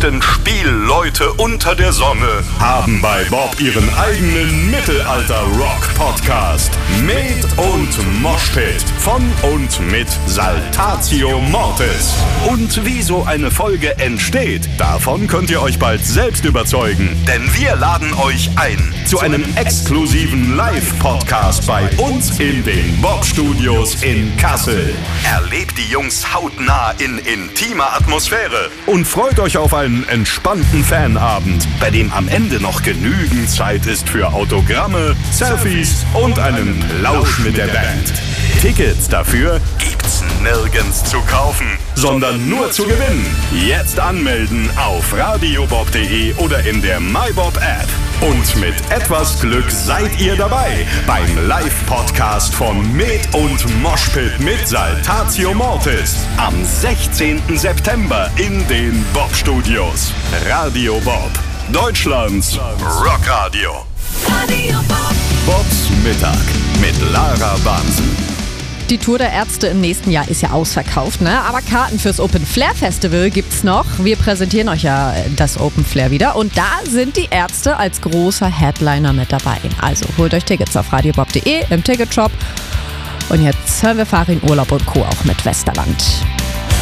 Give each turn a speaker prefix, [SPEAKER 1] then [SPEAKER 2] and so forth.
[SPEAKER 1] besten Spielleute unter der Sonne haben bei Bob ihren eigenen Mittelalter-Rock-Podcast. Med und Moshpit von und mit Saltatio Mortis. Und wie so eine Folge entsteht, davon könnt ihr euch bald selbst überzeugen. Denn wir laden euch ein zu einem exklusiven Live-Podcast bei uns in den Bob-Studios in Kassel. Erlebt die Jungs hautnah in intimer Atmosphäre und freut euch auf einen entspannten Fanabend, bei dem am Ende noch genügend Zeit ist für Autogramme, Selfies und einen Plausch mit der Band. Tickets dafür gibt's nirgends zu kaufen, sondern nur zu gewinnen. Jetzt anmelden auf radiobob.de oder in der MyBob-App. Und mit etwas Glück seid ihr dabei beim Live-Podcast von Med und Moshpit mit Saltatio Mortis am 16. September in den Bob-Studios. Radio Bob, Deutschlands Rockradio.
[SPEAKER 2] Radio Bob.
[SPEAKER 1] Bobs Mittag mit Lara Bansen.
[SPEAKER 3] Die Tour der Ärzte im nächsten Jahr ist ja ausverkauft, ne? Aber Karten fürs Open Flair Festival gibt's noch. Wir präsentieren euch ja das Open Flair wieder und da sind die Ärzte als großer Headliner mit dabei. Also holt euch Tickets auf radiobob.de im Ticketshop. Und jetzt hören wir Farin Urlaub und Co. auch mit Westerland.